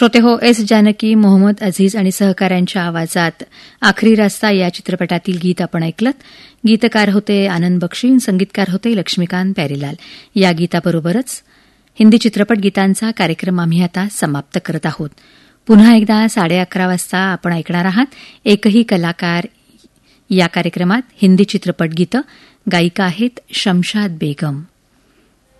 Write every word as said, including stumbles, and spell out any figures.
श्रोते हो, एस जानकी, मोहम्मद अझीज आणि सहकाऱ्यांच्या आवाजात आखरी रास्ता या चित्रपटातील गीत आपण ऐकलत. गीतकार होते आनंद बक्षी, संगीतकार होते लक्ष्मीकांत प्यारीलाल. या गीताबरोबरच हिंदी चित्रपट गीतांचा कार्यक्रम आम्ही आता समाप्त करत आहोत. पुन्हा एकदा साडे अकरा वाजता आपण ऐकणार आहात एकही कलाकार या कार्यक्रमात हिंदी चित्रपट गीतं. गायिका आहेत शमशाद बेगम.